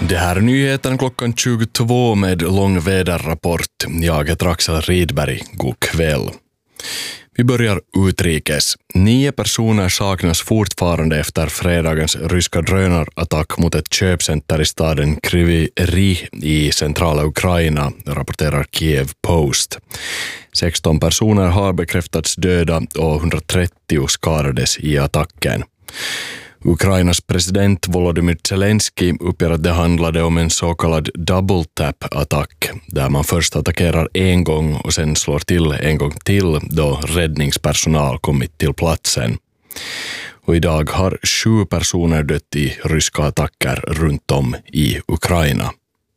Det här är nyheten klockan 22 med lång väderrapport. Jag heter Axel Rydberg. God kväll. Vi börjar utrikes. 9 personer saknas fortfarande efter fredagens ryska drönarattack mot ett köpcenter i staden Kryvyi Rih i centrala Ukraina, rapporterar Kiev Post. 16 personer har bekräftats döda och 130 skadades i attacken. Ukrainas president Volodymyr Zelensky uppger att det handlade om en så kallad double tap-attack, där man först attackerar en gång och sen slår till en gång till då räddningspersonal kommit till platsen. Och idag har 7 personer dött i ryska attacker runt om i Ukraina.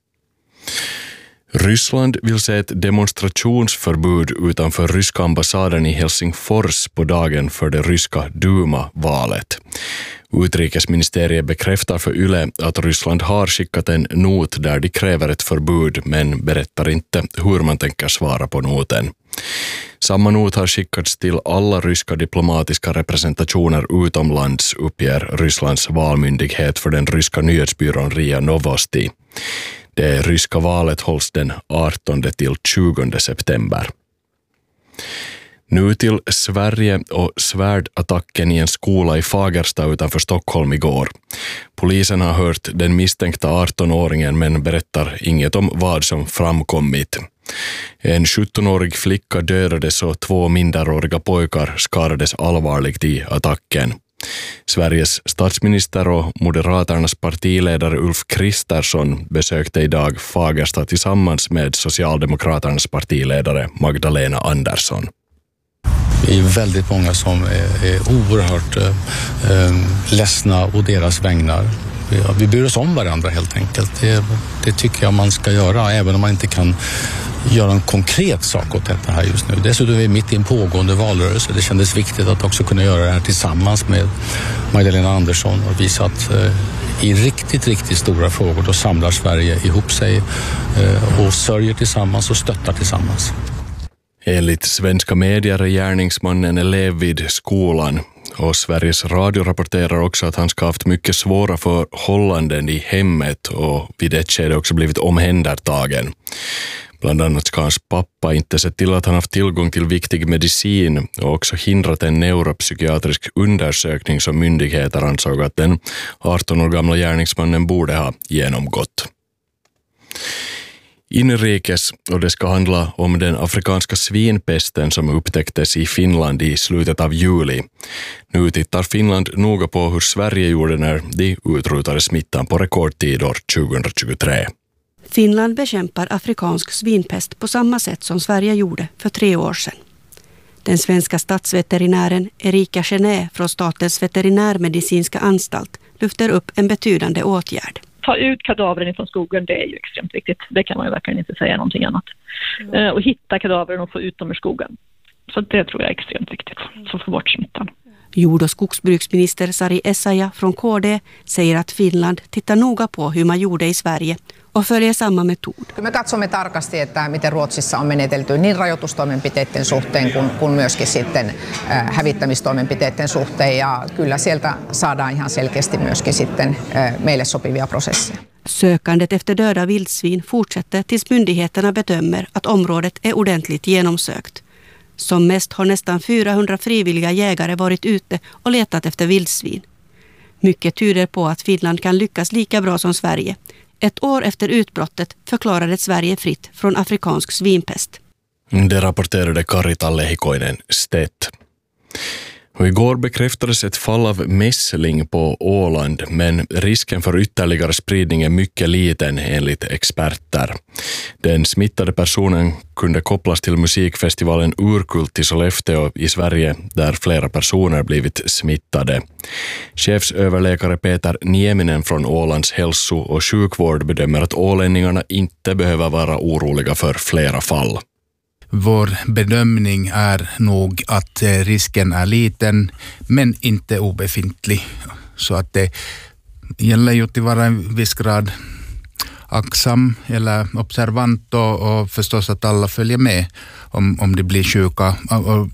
Ryssland vill se ett demonstrationsförbud utanför ryska ambassaden i Helsingfors på dagen för det ryska Duma-valet. Utrikesministeriet bekräftar för YLE att Ryssland har skickat en not där de kräver ett förbud men berättar inte hur man tänker svara på noten. Samma not har skickats till alla ryska diplomatiska representationer utomlands, uppger Rysslands valmyndighet för den ryska nyhetsbyrån RIA Novosti. Det ryska valet hålls den 18 till 20 september. Nu till Sverige och svärdattacken i en skola i Fagersta utanför Stockholm igår. Polisen har hört den misstänkta 18-åringen men berättar inget om vad som framkommit. En 17-årig flicka dödades och 2 minderåriga pojkar skadades allvarligt i attacken. Sveriges statsminister och Moderaternas partiledare Ulf Kristersson besökte idag Fagersta tillsammans med Socialdemokraternas partiledare Magdalena Andersson. Vi är väldigt många som är oerhört ledsna och deras vägnar. Vi bryr oss om varandra helt enkelt. Det tycker jag man ska göra, även om man inte kan göra en konkret sak åt detta här just nu. Dessutom är vi mitt i en pågående valrörelse. Det kändes viktigt att också kunna göra det här tillsammans med Magdalena Andersson och visa att i riktigt stora frågor då samlar Sverige ihop sig och sörjer tillsammans och stöttar tillsammans. Enligt svenska medier är gärningsmannen elev vid skolan och Sveriges Radio rapporterar också att han ska ha haft mycket svåra förhållanden i hemmet och vid ett skede också blivit omhändertagen. Bland annat ska hans pappa inte se till att han haft tillgång till viktig medicin och också hindrat en neuropsykiatrisk undersökning som myndigheter ansåg att den 18 år gamla gärningsmannen borde ha genomgått. Inrikes, och det ska handla om den afrikanska svinpesten som upptäcktes i Finland i slutet av juli. Nu tittar Finland noga på hur Sverige gjorde när de utrotade smittan på rekordtid år 2023. Finland bekämpar afrikansk svinpest på samma sätt som Sverige gjorde för 3 år sedan. Den svenska statsveterinären Erika Gené från Statens veterinärmedicinska anstalt lyfter upp en betydande åtgärd. Ta ut kadavren från skogen, det är ju extremt viktigt. Det kan man ju verkligen inte säga någonting annat. Och hitta kadavren och få ut dem ur skogen. Så det tror jag är extremt viktigt, så få bort smittan. Jord- och skogsbruksminister Sari Essayah från KD säger att Finland tittar noga på hur man gjorde i Sverige och följer samma metod. Me katsomme tarkasti, että miten Ruotsissa on menetelty niin rajoitustoimenpiteiden suhteen kuin myöskin sitten hävittämistoimenpiteiden suhteen. Ja kyllä sieltä saadaan ihan selkeästi myöskin sitten meille sopivia prosesseja. Sökandet efter döda vildsvin fortsätter tills myndigheterna bedömer att området är ordentligt genomsökt. Som mest har nästan 400 frivilliga jägare varit ute och letat efter vildsvin. Mycket tyder på att Finland kan lyckas lika bra som Sverige. 1 år efter utbrottet förklarade Sverige fritt från afrikansk svinpest. Det rapporterade Karita Lehikoinen Stedt. Och igår bekräftades ett fall av mässling på Åland, men risken för ytterligare spridning är mycket liten enligt experter. Den smittade personen kunde kopplas till musikfestivalen Urkult i Sollefteå i Sverige, där flera personer blivit smittade. Chefsöverläkare Peter Nieminen från Ålands hälso- och sjukvård bedömer att ålänningarna inte behöver vara oroliga för flera fall. Vår bedömning är nog att risken är liten men inte obefintlig. Så att det gäller ju att vara en viss grad aktsam eller observant och förstås att alla följer med om de blir sjuka. Och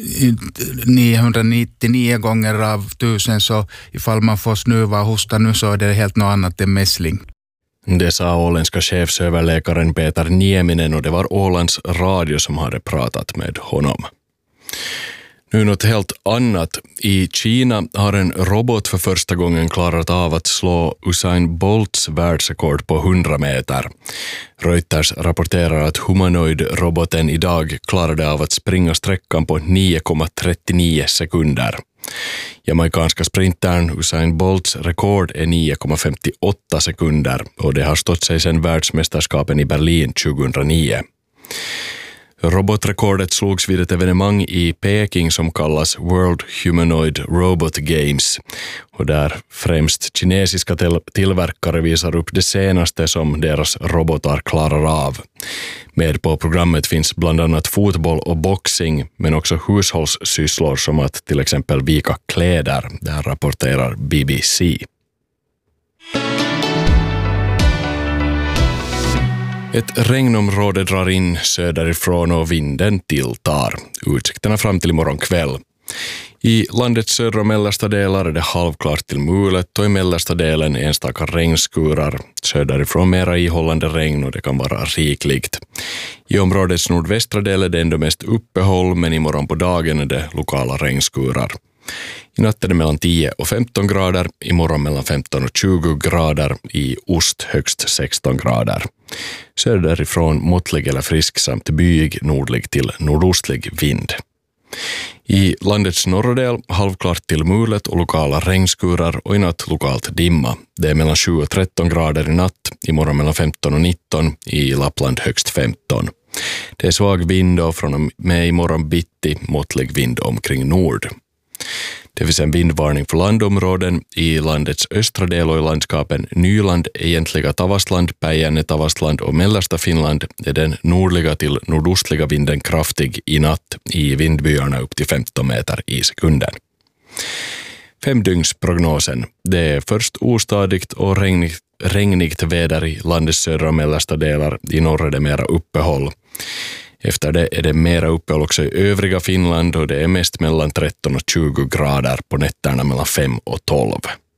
999 gånger av 1000 så ifall man får snuva och hosta nu så är det helt något annat än mässling. Det sa åländska chefsöverläkaren Peter Nieminen och det var Ålands Radio som hade pratat med honom. Nu något helt annat. I Kina har en robot för första gången klarat av att slå Usain Bolts världsrekord på 100 meter. Reuters rapporterar att humanoid-roboten idag klarade av att springa sträckan på 9,39 sekunder. Jamaikanska sprintern Usain Bolts rekord är 9,58 sekunder och det har stått sig sedan världsmästerskapen i Berlin 2009. Robotrekordet slogs vid ett evenemang i Peking som kallas World Humanoid Robot Games och där främst kinesiska tillverkare visar upp det senaste som deras robotar klarar av. Med på programmet finns bland annat fotboll och boxing men också hushållssysslor som att till exempel vika kläder, där rapporterar BBC. Ett regnområde drar in söderifrån och vinden tilltar. Utsikterna fram till imorgon kväll. I landets södra och mellersta delar är det halvklart till mulet och i mellersta delen enstaka regnskurar. Söderifrån mera ihållande regn och det kan vara rikligt. I områdets nordvästra del är det ändå mest uppehåll men imorgon på dagen är det lokala regnskurar. I natt är det mellan 10 och 15 grader, imorgon mellan 15 och 20 grader, i ost högst 16 grader. Söderifrån måttlig eller frisk samt byig nordlig till nordostlig vind. I landets norra del halvklart till mulet och lokala regnskurar och i natt lokalt dimma. Det är mellan 7 och 13 grader i natt, imorgon mellan 15 och 19, i Lappland högst 15. Det är svag vind och från och med imorgon bitti måttlig vind omkring nord. Det finns en vindvarning för landområden i landets östra del och i landskapen Nyland, egentliga Tavastland, Päijänne, Tavastland och mellersta Finland är den nordliga till nordostliga vinden kraftig i natt, i vindbyarna upp till 15 meter i sekunden. 5-dygnsprognosen. Det är först ostadigt och regnigt väder i landets södra och mellersta delar, i norra är det mera uppehåll. Efter det är det mera uppehåll också i övriga Finland och det är mest mellan 13 och 20 grader, på nätterna mellan 5 och 12.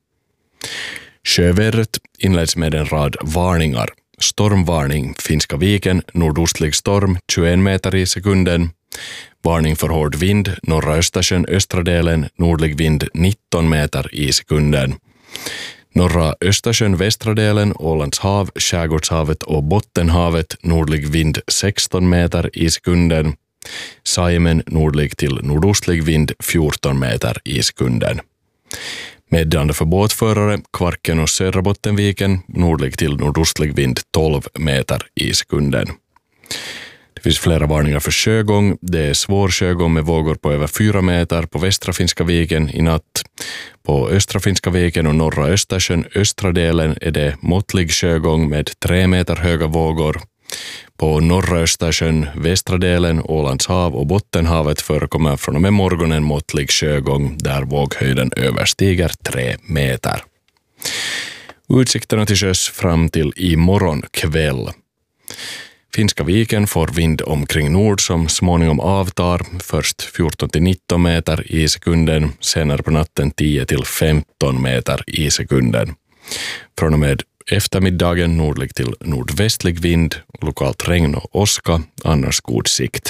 Sjövädret inleds med en rad varningar. Stormvarning, Finska viken, nordostlig storm, 21 meter i sekunden. Varning för hård vind, norra Östersjön, östra delen, nordlig vind 19 meter i sekunden. Norra Östersjön, västra delen, Ålands hav, Skärgårdshavet och Bottenhavet, nordlig vind 16 meter i sekunden. Saimen, nordlig till nordostlig vind 14 meter i sekunden. Meddelande för båtförare, Kvarken och södra Bottenviken, nordlig till nordostlig vind 12 meter i sekunden. Det finns flera varningar för sjögång. Det är svår sjögång med vågor på över 4 meter på västra Finska viken i natt. På östra Finska viken och norra Östersjön, östra delen, är det måttlig sjögång med 3 meter höga vågor. På norra Östersjön, västra delen, Ålands hav och Bottenhavet förekommer från och med morgonen måttlig sjögång där våghöjden överstiger 3 meter. Utsikterna till sjöss fram till imorgon kväll. Finska viken får vind omkring nord som småningom avtar, först 14 till 19 meter i sekunden, senare på natten 10 till 15 meter i sekunden. Från och med eftermiddagen nordlig till nordvästlig vind, lokalt regn och åska, annars god sikt.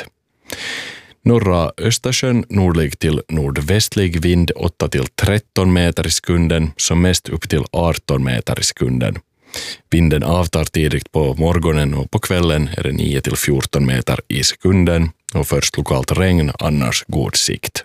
Norra Östersjön nordlig till nordvästlig vind 8 till 13 meter i sekunden, som mest upp till 18 meter i sekunden. Vinden avtar tidigt på morgonen och på kvällen är det 9 till 14 meter i sekunden och först lokalt regn, annars god sikt.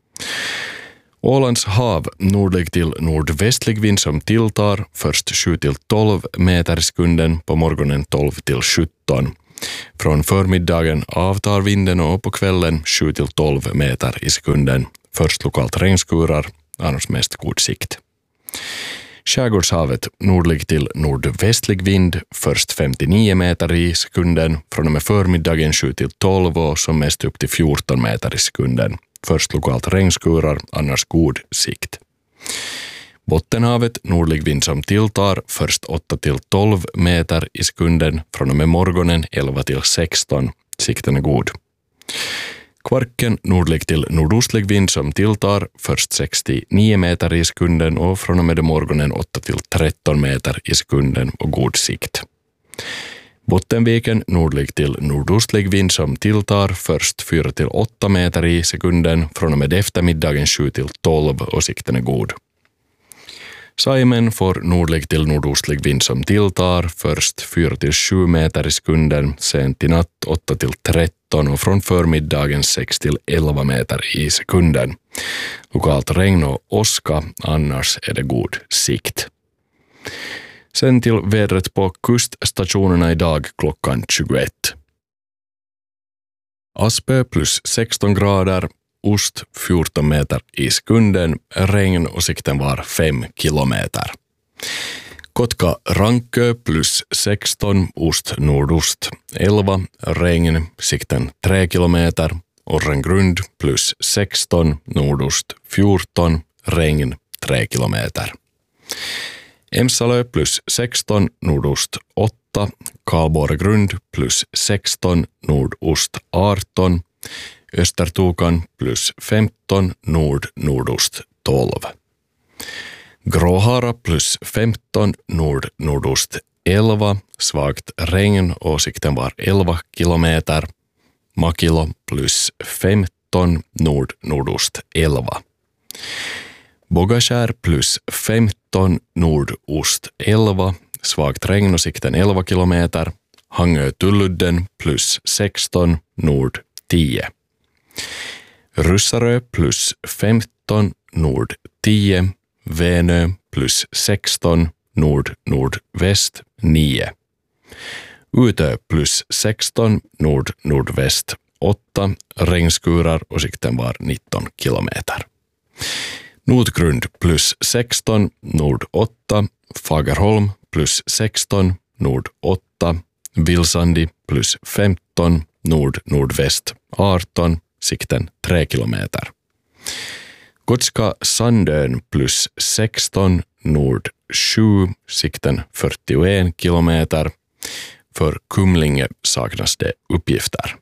Ålands hav nordlig till nordvästlig vind som tilltar, först 7 till 12 meter i sekunden, på morgonen 12 till 17. Från förmiddagen avtar vinden och på kvällen 7 till 12 meter i sekunden, först lokalt regnskurar, annars mest god sikt. Skärgårdshavet nordlig till nordvästlig vind, först 59 meter i sekunden, från och med förmiddagen 7 till 12 och som mest upp till 14 meter i sekunden. Först lokalt regnskurar, annars god sikt. Bottenhavet nordlig vind som tilltar, först 8 till 12 meter i sekunden, från och med morgonen 11 till 16, sikten är god. Kvarken nordlig till nordostlig vind som tilltar, först 69 meter i sekunden och från och med morgonen 8 till 13 meter i sekunden och god sikt. Bottenviken nordlig till nordostlig vind som tilltar, först 4 till 8 meter i sekunden, från och med eftermiddagen 7 till 12 och sikten är god. Saimen får nordlig till nordostlig vind som tilltar, först 4 till 7 meter i sekunden, sent i natt 8 till 13 och från förmiddagen 6 till 11 meter i sekunden. Lokalt regn och åska, annars är det god sikt. Sen till vädret på kuststationerna idag klockan 21. Aspö plus 16 grader, ost 14 meter i sekunden, regn och sikten var 5 kilometer. Kotka Rankö plus 16, ost nordost 11, regn, sikten 3 kilometer. Orrengrund plus 16, nordost 14, regn 3 kilometer. Emsalö plus 16, nordost 8, Karlborgrund plus 16, nordost 18, Östertokan plus 15, nordost 12. Gråhara plus 15, nordost 11, svagt regn och sikten var 11 kilometer. Makilo plus 15, nordost 11. Bogaskär plus 15, nordost 11, svagt regn och sikten 11 kilometer. Hangö-Tulludden plus 16, nord 10. Ryssarö plus 15, nord 10. Vänö plus 16, nordväst 9. Utö plus 16, nordväst 8, regnskurar och sikten var 19 kilometer. Notgrund plus 16, nord 8, Fagerholm plus 16, nord 8, Vilsandi plus 15, nordväst 18, sikten 3 kilometer. Gotska Sandön plus 16, nord 7, sikten 41 kilometer. För Kumlinge saknas det uppgifter.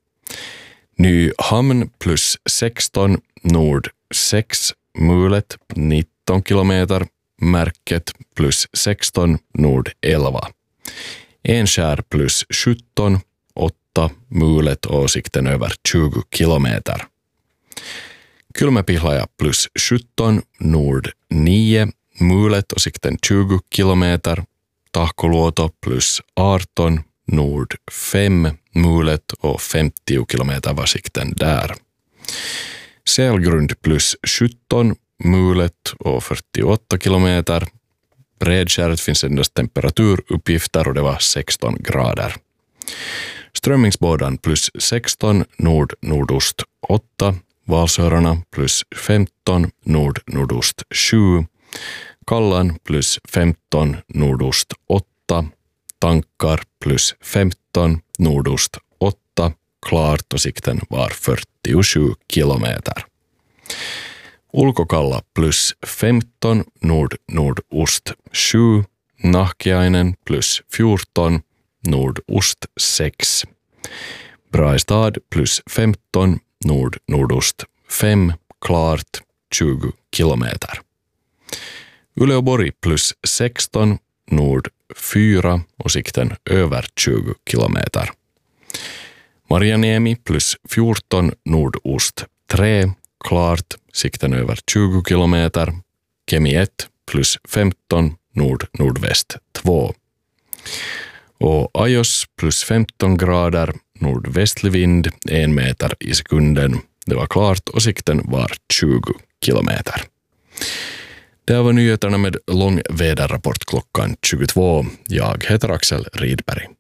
Nyhamn plus 16, nord 6, Mulet 19 kilometer, Märket plus 16, nord 11. Enskär plus 17, 8, Mulet och sikten över 20 kilometer. Kylmäpihlaja plus 17, nord 9, Mulet och sikten 20 kilometer. Tahkoluoto plus 18, nord 5, Mulet och 50 kilometer var sikten där. Sälgrund plus 17, Mulet och 48 kilometer. Bredskäret finns endast temperaturuppgifter och det var 16 grader. Strömmingsbådan plus 16, nordost 8, Valsörarna plus 15, nordost 7, Kallan plus 15, nordost 8, Tankar plus 15, nordost 8, klart och sikten var 47 kilometer. Ulkokalla plus 15, nordost 7, Nahkiainen plus 14, nordost 6. Brastad plus 15, nordost 5, klart 20 kilometer. Uleåborg plus 16, nord 4 och sikten över 20 kilometer. Marjaniemi plus 14, nordost 3, klart, sikten över 20 kilometer. Kemi 1 plus 15, nordväst 2. Och Ajos plus 15 grader, nordvästlig vind 1 meter i sekunden. Det var klart och sikten var 20 kilometer. Det var nyheterna med lång väderrapport klockan 22. Jag heter Axel Rydberg.